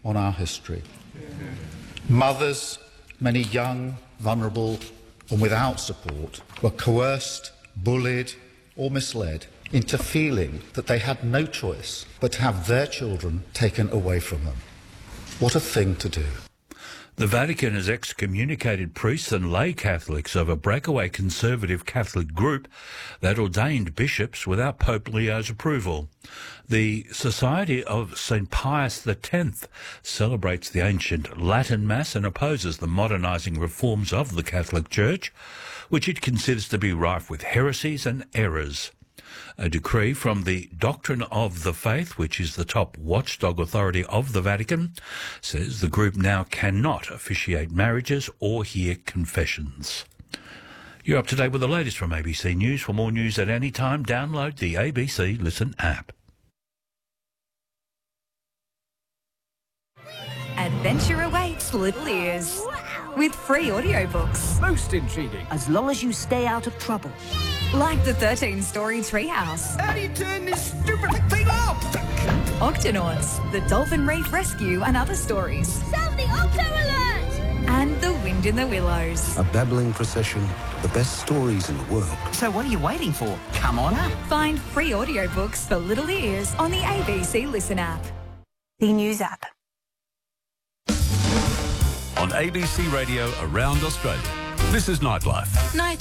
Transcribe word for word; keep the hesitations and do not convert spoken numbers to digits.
on our history. Mothers, many young, vulnerable and without support, were coerced, bullied or misled into feeling that they had no choice but to have their children taken away from them. What a thing to do. The Vatican has excommunicated priests and lay Catholics of a breakaway conservative Catholic group that ordained bishops without Pope Leo's approval. The Society of Saint Pius X celebrates the ancient Latin Mass and opposes the modernising reforms of the Catholic Church, which it considers to be rife with heresies and errors. A decree from the Doctrine of the Faith, which is the top watchdog authority of the Vatican, says the group now cannot officiate marriages or hear confessions. You're up to date with the latest from A B C News. For more news at any time, download the A B C Listen app. Adventure awaits Little Ears with free audiobooks. Most intriguing. As long as you stay out of trouble. Like the thirteen-story Treehouse. How do you turn this stupid thing off? Octonauts, the Dolphin Reef Rescue and other stories. Sound the Octo Alert! And The Wind in the Willows. A babbling procession, the best stories in the world. So what are you waiting for? Come on up. Find free audiobooks for Little Ears on the A B C Listen app. The News app. On A B C Radio around Australia, this is Nightlife. Night.